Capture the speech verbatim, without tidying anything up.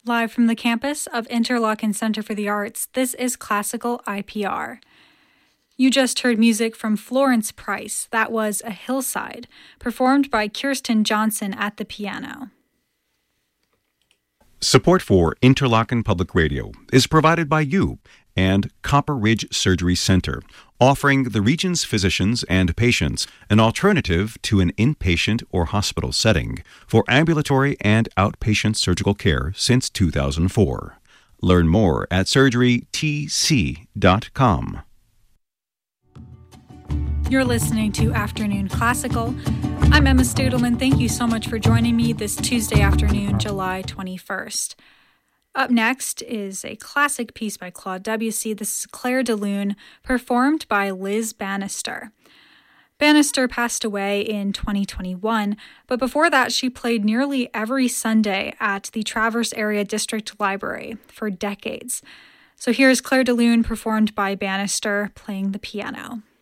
Live from the campus of Interlochen Center for the Arts, this is Classical I P R. You just heard music from Florence Price. That was A Hillside, performed by Kirsten Johnson at the piano. Support for Interlochen Public Radio is provided by you and Copper Ridge Surgery Center, offering the region's physicians and patients an alternative to an inpatient or hospital setting for ambulatory and outpatient surgical care since two thousand four. Learn more at surgery t c dot com. You're listening to Afternoon Classical. I'm Emma Studelman. Thank you so much for joining me this Tuesday afternoon, July twenty-first. Up next is a classic piece by Claude Debussy. This is Clair de Lune, performed by Liz Bannister. Bannister passed away in twenty twenty-one, but before that she played nearly every Sunday at the Traverse Area District Library for decades. So here's Clair de Lune performed by Bannister playing the piano.